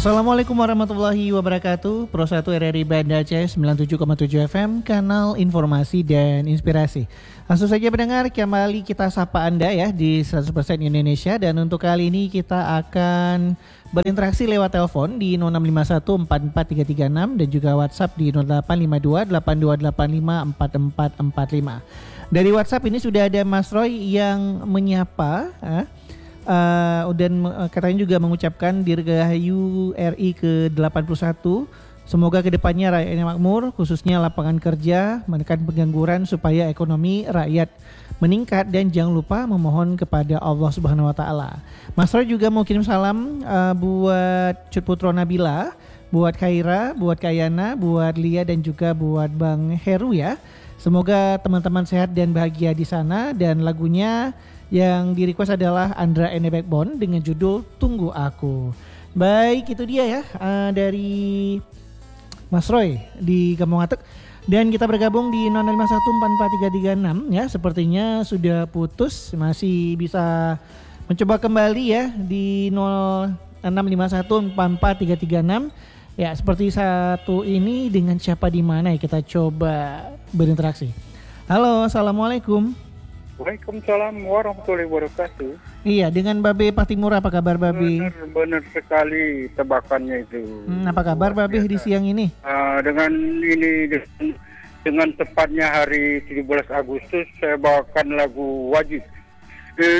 Assalamualaikum warahmatullahi wabarakatuh. Pro 1 RRI Banda Aceh 97,7 FM, kanal informasi dan inspirasi. Langsung saja pendengar, kembali kita sapa Anda ya di 100% Indonesia. Dan untuk kali ini kita akan berinteraksi lewat telepon di 0651 44336 dan juga WhatsApp di 0852 8285 4445. Dari WhatsApp ini sudah ada Mas Roy yang menyapa dan katanya juga mengucapkan Dirgahayu RI ke-81. Semoga kedepannya rakyatnya makmur, khususnya lapangan kerja, menekan pengangguran supaya ekonomi rakyat meningkat, dan jangan lupa memohon kepada Allah Subhanahu wa taala. Mas Roy juga mau kirim salam buat Cut Putro Nabila, buat Khaira, buat Kayana, buat Lia, dan juga buat Bang Heru ya. Semoga teman-teman sehat dan bahagia di sana. Dan lagunya yang di request adalah Andra and the Backbone dengan judul Tunggu Aku. Baik, itu dia ya dari Mas Roy di Kampung Atek. Dan kita bergabung di 0651444336 ya. Sepertinya sudah putus, masih bisa mencoba kembali ya di 0651444336. Ya, seperti satu ini dengan siapa di mana ya, kita coba berinteraksi. Halo, assalamualaikum. Waalaikumsalam warahmatullahi wabarakatuh. Iya, dengan Babe Patimura, apa kabar Babe? Benar sekali tebakannya itu. Apa kabar Babe di siang ini? Dengan tepatnya hari 17 Agustus saya bawakan lagu Wajib.